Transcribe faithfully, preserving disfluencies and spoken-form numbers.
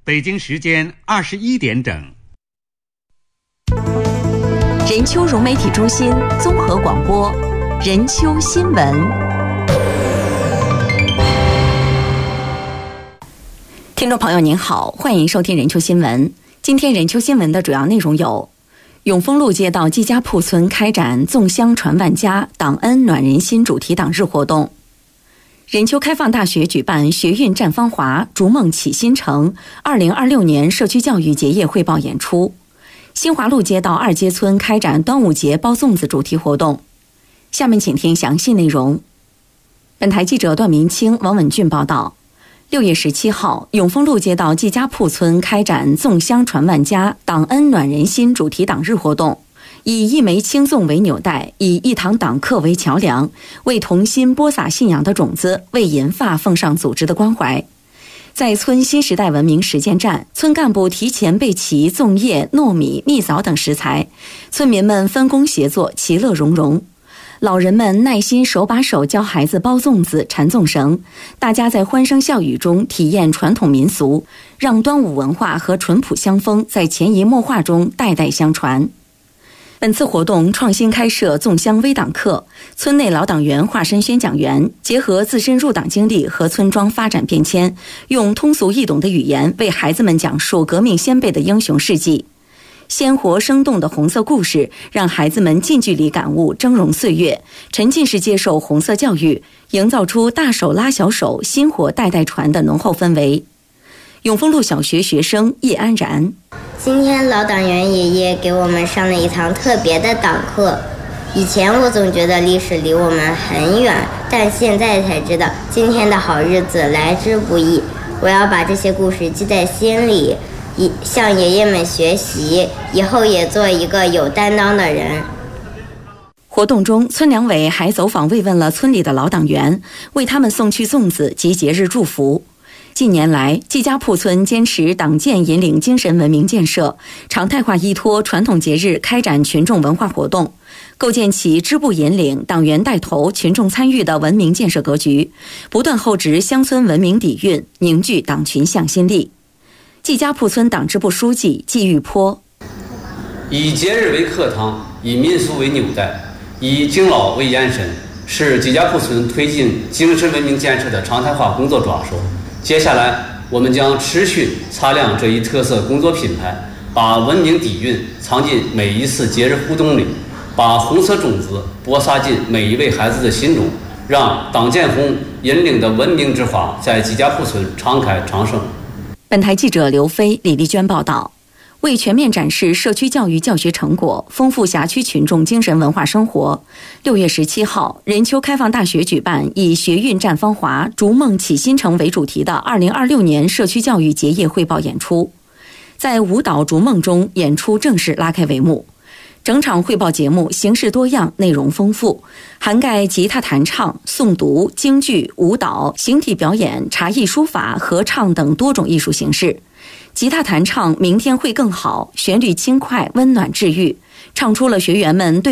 北京时间二十一点整。 任丘融媒体中心综合广播，任丘新闻。听众朋友您好，欢迎收听任丘新闻。今天任丘新闻的主要内容有：永丰路街道季家铺村开展粽香传万家，党恩暖人心主题党日活动；任丘开放大学举办学运绽芳华，逐梦启新城二零二六年社区教育结业汇报演出；新华路街道二街村开展端午节包粽子主题活动。下面请听详细内容。本台记者段明清、王文俊报道。六月十七号，永丰路街道季家铺村开展粽香传万家，党恩暖人心主题党日活动，以一枚青粽为纽带，以一堂党课为桥梁，为同心播撒信仰的种子，为银发奉上组织的关怀。在村新时代文明实践站，村干部提前备齐粽叶、糯米、蜜枣等食材，村民们分工协作，其乐融融。老人们耐心手把手教孩子包粽子、缠粽绳，大家在欢声笑语中体验传统民俗，让端午文化和淳朴乡风在潜移默化中代代相传。本次活动创新开设粽香微党课，村内老党员化身宣讲员，结合自身入党经历和村庄发展变迁，用通俗易懂的语言为孩子们讲述革命先辈的英雄事迹。鲜活生动的红色故事让孩子们近距离感悟峥嵘岁月，沉浸式接受红色教育，营造出大手拉小手，薪火代代传的浓厚氛围。永丰路小学学生叶安然： 今天老党员爷爷给我们上了一堂特别的党课。以前我总觉得历史离我们很远，但现在才知道今天的好日子来之不易。我要把这些故事记在心里，向爷爷们学习，以后也做一个有担当的人。 活动中，村两委还走访慰问了村里的老党员，为他们送去粽子及节日祝福。近年来，季家铺村坚持党建引领精神文明建设，常态化依托传统节日开展群众文化活动，构建起支部引领、党员带头、群众参与的文明建设格局，不断厚植乡村文明底蕴，凝聚党群向心力。季家铺村党支部书记季玉波： 以节日为课堂，以民俗为纽带，以敬老为延伸，是季家铺村推进精神文明建设的常态化工作抓手。接下来，我们将持续擦亮这一特色工作品牌，把文明底蕴藏进每一次节日互动里，把红色种子播撒进每一位孩子的心中，让党建红引领的文明之花在季家铺村常开常盛。 本台记者刘飞、李丽娟报道。为全面展示社区教育教学成果，丰富辖区群众精神文化生活，六月十七号，任丘开放大学举办以学运绽芳华，逐梦启新城为主题的二零二六年社区教育结业汇报演出。在舞蹈逐梦中，演出正式拉开帷幕。整场汇报节目形式多样，内容丰富，涵盖吉他弹唱、诵读、京剧、舞蹈、形体表演、茶艺书法、合唱等多种艺术形式。吉他弹唱明天会更好，旋律轻快温暖治愈，唱出了学员们对